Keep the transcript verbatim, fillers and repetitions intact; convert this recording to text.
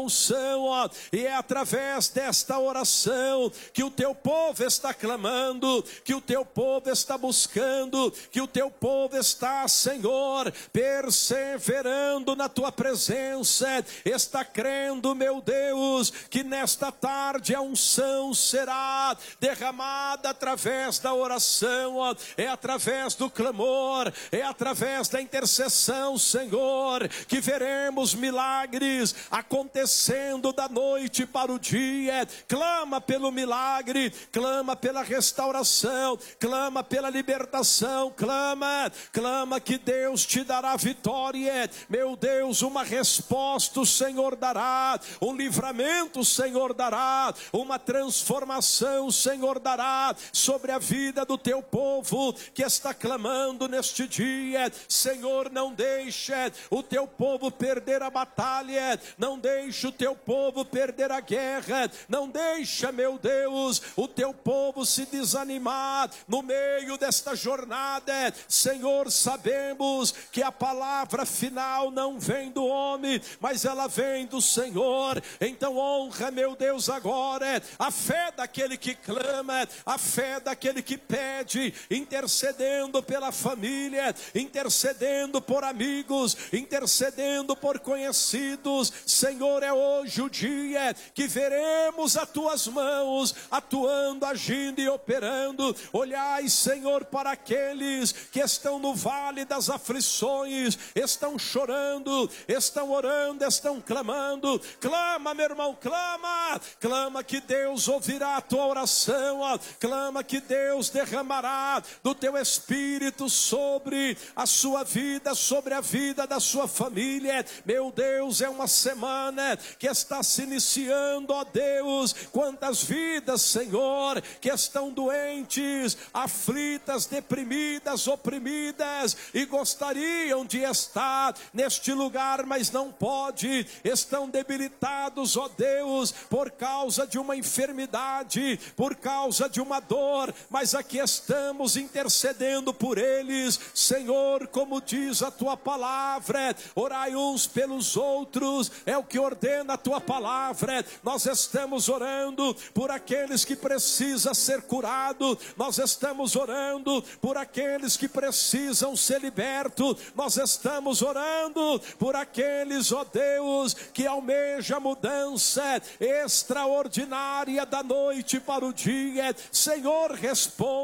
unção, ó, e é através desta oração que o teu povo está clamando, que o teu povo está buscando, que o teu povo está, Senhor, perseverando na tua presença, está crendo, meu Deus, que nesta tarde a unção será derramada através da oração, ó, é através do clamor, é através da intercessão, Senhor, que veremos milagres acontecendo da noite para o dia. Clama pelo milagre, clama pela restauração, clama pela libertação, clama, clama que Deus te dará vitória, meu Deus, uma resposta o Senhor dará, um livramento o Senhor dará, uma transformação o Senhor dará sobre a vida do teu povo que está clamando neste dia. Senhor, não deixe o teu povo perder a batalha, não deixe o teu povo perder a guerra, não deixa, meu Deus, o teu povo se desanimar no meio desta jornada. Senhor, sabemos que a palavra final não vem do homem, mas ela vem do Senhor. Então honra, meu Deus, agora a fé daquele que clama, a fé daquele que pede, intercedendo pela família, intercedendo por amigos, intercedendo por conhecidos. Senhor, é hoje o dia que veremos as tuas mãos atuando, agindo e operando. Olhai, Senhor, para aqueles que estão no vale das aflições, estão chorando, estão orando, estão clamando. Clama, meu irmão, clama, clama que Deus ouvirá a tua oração, ó. Clama que Deus derramará do teu Espírito sobre a sua vida, sobre a vida da sua família. Meu Deus, é uma semana que está se iniciando, ó Deus. Quantas vidas, Senhor, que estão doentes, aflitas, deprimidas, oprimidas e gostariam de estar neste lugar, mas não pode, estão debilitados, ó Deus, por causa de uma enfermidade, por causa de uma dor, mas aqui estamos intercedendo por eles. Senhor, como diz a tua palavra, orai uns pelos outros, é o que ordena a tua palavra. Nós estamos orando por aqueles que precisam ser curados, nós estamos orando por aqueles que precisam ser libertos, nós estamos orando por aqueles, ó Deus, que almejam mudança extraordinária da noite para o dia. Senhor, responde.